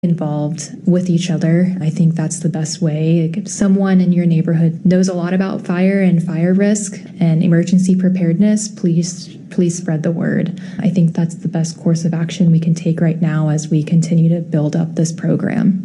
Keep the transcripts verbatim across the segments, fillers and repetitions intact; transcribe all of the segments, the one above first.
involved with each other. I think that's the best way. If someone in your neighborhood knows a lot about fire and fire risk and emergency preparedness, please please spread the word. I think that's the best course of action we can take right now as we continue to build up this program.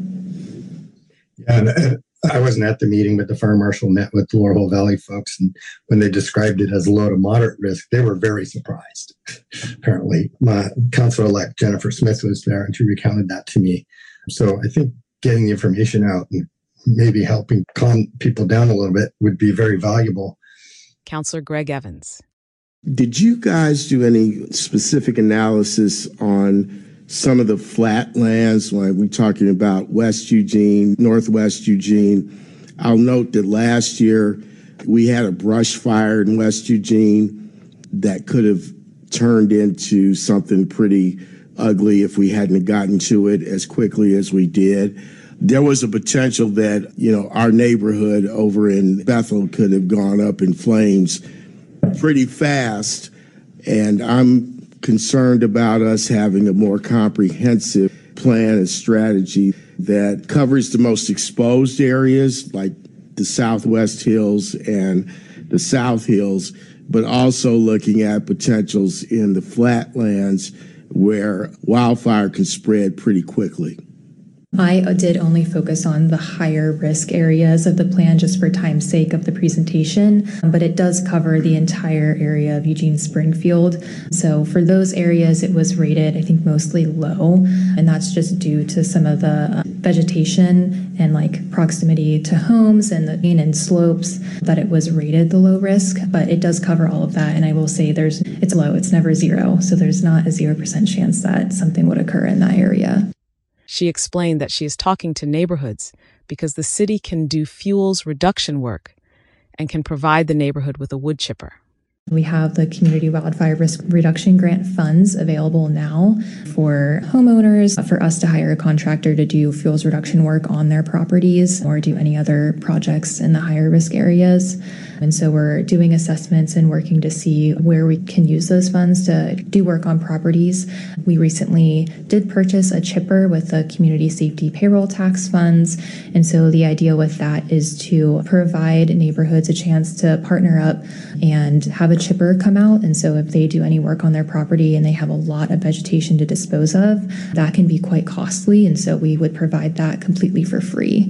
Yeah, and I wasn't at the meeting, but the fire marshal met with the Laurel Valley folks, and when they described it as low to moderate risk, they were very surprised. Apparently, my councilor-elect Jennifer Smith was there, and she recounted that to me. So I think getting the information out and maybe helping calm people down a little bit would be very valuable. Councilor Greg Evans. Did you guys do any specific analysis on some of the flatlands, like we're talking about West Eugene, Northwest Eugene? I'll note that last year we had a brush fire in West Eugene that could have turned into something pretty ugly if we hadn't gotten to it as quickly as we did. There was a potential that, you know, our neighborhood over in Bethel could have gone up in flames pretty fast. And I'm concerned about us having a more comprehensive plan and strategy that covers the most exposed areas like the Southwest Hills and the South Hills, but also looking at potentials in the flatlands where wildfire can spread pretty quickly. I did only focus on the higher risk areas of the plan just for time's sake of the presentation, but it does cover the entire area of Eugene Springfield. So for those areas, it was rated, I think, mostly low, and that's just due to some of the vegetation and like proximity to homes and the and slopes that it was rated the low risk, but it does cover all of that. And I will say there's it's low, it's never zero. So there's not a zero percent chance that something would occur in that area. She explained that she is talking to neighborhoods because the city can do fuels reduction work and can provide the neighborhood with a wood chipper. We have the Community Wildfire Risk Reduction Grant funds available now for homeowners, for us to hire a contractor to do fuels reduction work on their properties or do any other projects in the higher risk areas. And so we're doing assessments and working to see where we can use those funds to do work on properties. We recently did purchase a chipper with the Community Safety Payroll Tax funds. And so the idea with that is to provide neighborhoods a chance to partner up and have a chipper come out. And so if they do any work on their property and they have a lot of vegetation to dispose of, that can be quite costly. And so we would provide that completely for free.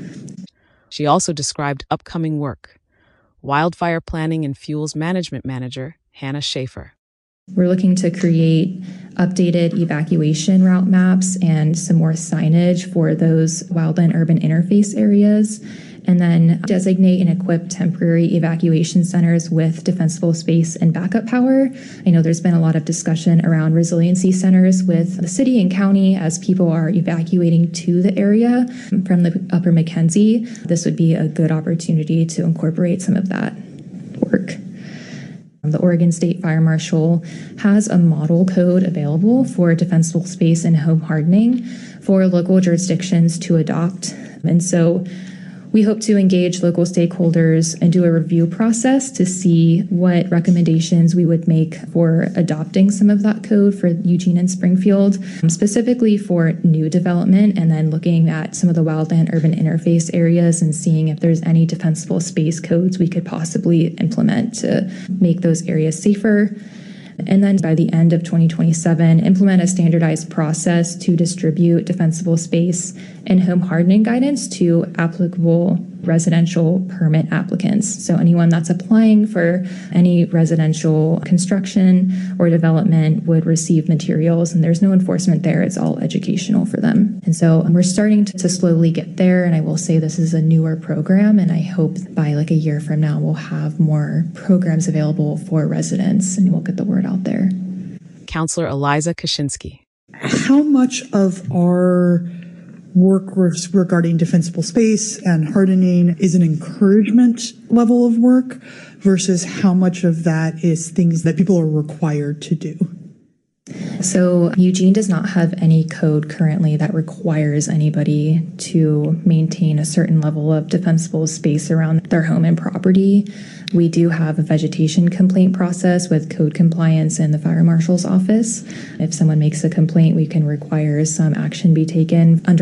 She also described upcoming work. Wildfire Planning and Fuels Management Manager, Hannah Schaefer. We're looking to create updated evacuation route maps and some more signage for those wildland-urban interface areas, and then designate and equip temporary evacuation centers with defensible space and backup power. I know there's been a lot of discussion around resiliency centers with the city and county as people are evacuating to the area from the Upper McKenzie. This would be a good opportunity to incorporate some of that work. The Oregon State Fire Marshal has a model code available for defensible space and home hardening for local jurisdictions to adopt. And so we hope to engage local stakeholders and do a review process to see what recommendations we would make for adopting some of that code for Eugene and Springfield, specifically for new development, and then looking at some of the wildland urban interface areas and seeing if there's any defensible space codes we could possibly implement to make those areas safer. And then by the end of twenty twenty-seven, implement a standardized process to distribute defensible space and home hardening guidance to applicable residential permit applicants. So anyone that's applying for any residential construction or development would receive materials, and there's no enforcement there. It's all educational for them. And so we're starting to, to slowly get there. And I will say this is a newer program, and I hope by like a year from now, we'll have more programs available for residents and we'll get the word out there. Counselor Eliza Kaczynski. How much of our work regarding defensible space and hardening is an encouragement level of work versus how much of that is things that people are required to do? So Eugene does not have any code currently that requires anybody to maintain a certain level of defensible space around their home and property. We do have a vegetation complaint process with code compliance in the fire marshal's office. If someone makes a complaint, we can require some action be taken under